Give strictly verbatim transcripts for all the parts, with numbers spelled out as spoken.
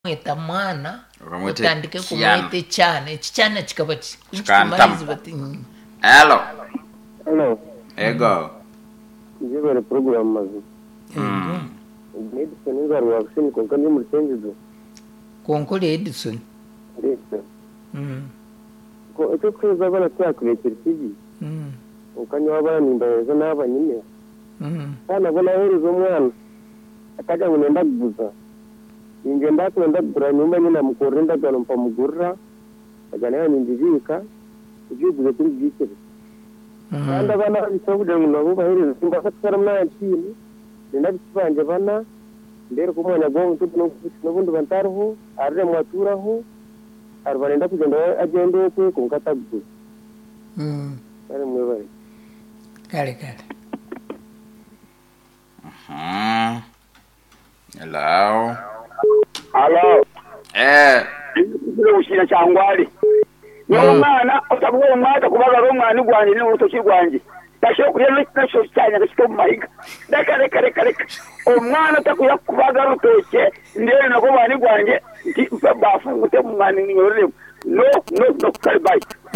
mweta mwana Ukamwete utandike Chiana. kumwete cyane icyana kikaba Chikantam. bati Hello. Hello. Ego. Njye program mazi. Mm. Edison ngari wakusini konka ndi muri sengizo. Konkole Edison. Edison. Mm. Ko icyo kweza bana tyakurekera iki? Mm. Ukanya wabana nimbaza naba nyine. Mm. Kana bona herizo mwana. Akaja nenda kubuza. Inge ndatu nenda kura nyumba nyina mukorenda gano mpamugurra. Ajana nindibika. Ugiye kuri gikere. Kandi abana bisobude ngo nabo bahereza simba fatara mwantini. Nenda bikibanje bana ndero kumwana gongo tuno n'ubundi bantaruho arre mwaturaho arbarenda kugenda agende kwe kunkatagu. Mm. Ari mwebare. Kale kale. Mhm. Hello. Hello. Eh. Ndiro ushira cyangwari. Yo mwana utabuwe umwaka kubaga romwana gwanje ni urutoki rwanje. Tasho kuri n'icyo cyane gashika mu mahiga. Reka reka reka reka. Umwana atakuya kubaga rutoke ndere nako bani gwanje ndi bafungute mu mwana ngorere. No no no kalbai.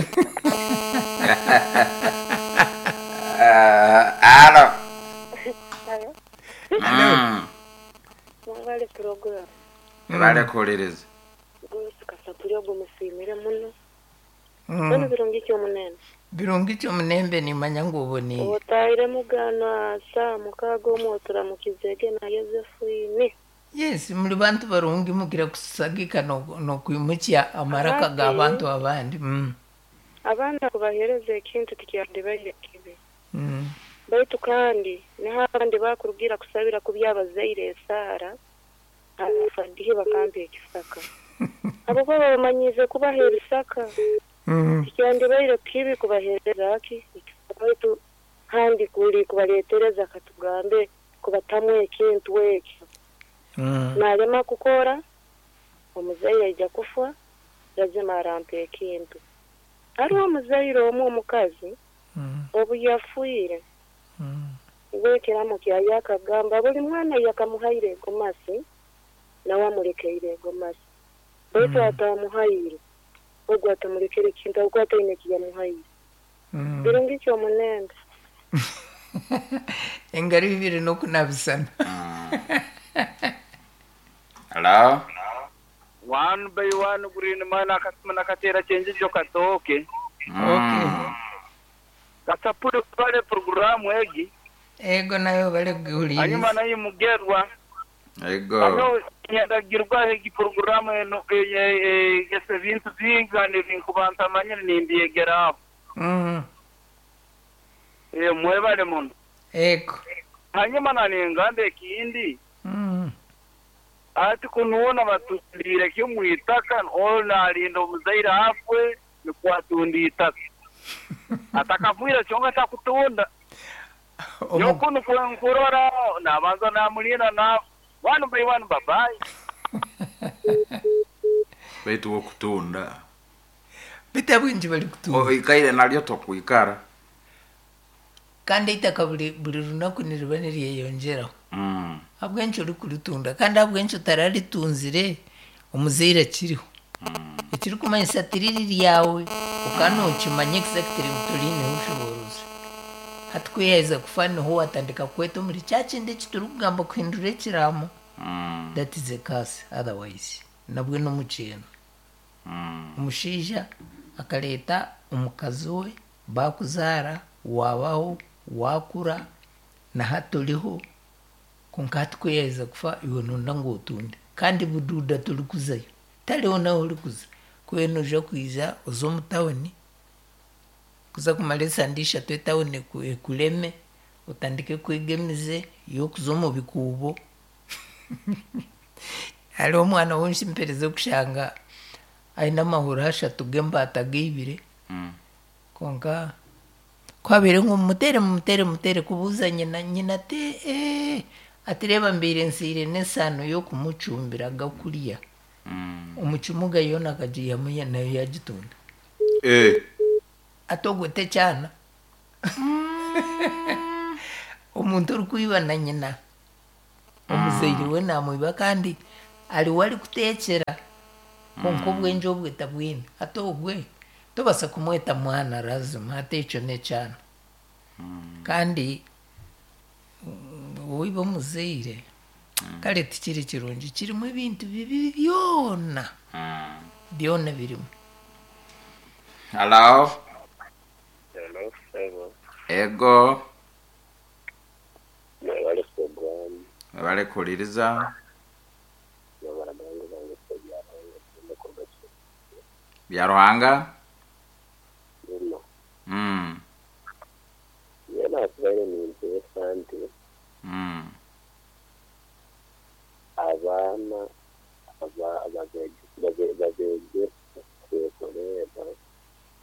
Eh, hello. Hello. Mm. Mwali program. Vale koleriza. Gusa kasapuri obumusimire muno. Mm. Bano birungi cyo munene. Birungi cyo munembe ni manyango uboni. Otayire mugana sa mukago motora mukizege na Josephine. Yes, muri bantu barungi mugira kusagika no no kwimukya amaraka ga bantu abandi. Mm. Abana kubahereze ikintu tikiyande bayirekibe. Mm. Baitu kandi ni handi bakurubwira kusabira kubyabazaire Sara. Afadihe bakambe ekisaka. Abo baba bamanyize kubahera isaka. Mm. Tikiyande bayirekibe kubahereza aki. Baitu handi kuri kubaletereza katugambe kubatamwe ikintu weki. Mm. Narema kukora omuzaire ajja kufa lazima arampe ekintu ari omuzaire omu omukazi Mm. obu yafuire Mm. wekeramu kyayakagamba buli mwana yakamuhaire egomasi nawe amulekeire egomasi baitu atamuhaire ogwo atamulekere ekintu ogwo ataine kiyamuhaire Mm. birungi kyomunende Engari bibiri no kunabisana. Hello. One by one green mana kasmana katera change jo katoke. Okay. Kasapuri pale programu egi. Ego nayo bale guri. Hanyuma nayi mugerwa. Ego. Ano nyandagirwa egi programu eno eh ese bintu zingane binkubanta manyene nimbiyegera. Mm. Eh mwebale mun. Ego. Hanyuma nani ngande kindi. Mm. Ati kunuona batundire kyo mwitaka ona alindo muzaira hafwe ni kwatundi itaka. Atakavuira chonga takutunda. Yokunu kwa nkurora na banza na mulina na one by one babai. Baitu wo kutunda. Bitabwinji bali kutu. O ikaire nalyo tokuikara. Kandi itaka buli buli runaku niribaniriye yongeraho. Mm. Abwencho uri kurutunda kandi abwencho tarari tunzire omuzaire kiriho. Mm. Ikiri kumanyisa tiriri yawe ukano ukimanye exactly mutuline ushoboruze. Hatkuyeza kufana ho atandika kweto muri chachi ndiki turugamba kwindure kiramo. Mm. That is the case otherwise. Nabwe no mucino. Mm. Umushija akaleta umukazi we bakuzara wabaho wakura na hatoliho kunkati kweza kufa ibonunda ngo utunde kandi bududa turi kuzayo taliho naho uri kuza kweno jo kwiza uzo mutawoni kuza kumalesa ndisha twe tawoni kuleme utandike kwegemize yo kuzo mu bikubo ali omwana wonshi mpereze kushanga aina mahurasha tugemba atagibire. Mm. Konka kwabere ngo mutere mutere mutere kubuza nyina nyina te eh atireba mbire nsire nesano yo kumucumbira gakuriya. Mm. Umucumuga yona kajiya muya nayo yagitunda. Eh. Atogwete cyana. Umuntu uri kuyibana nyina. Umuzeyi we namwiba kandi ali wali kutekera konko bwenje obweta bwine atogwe tobasa kumweta mwana lazima ate ico ne cyane kandi uibo muzeire kale tikiri kirungi kirimo ibintu bibi byona byona birimo. Hello. Hello, hello. Ego. Wale program. Wale kuliriza. Bya Ruhanga. Mm. Yana very interessant. Mm. Abana aba abageje bageje bageje kukorera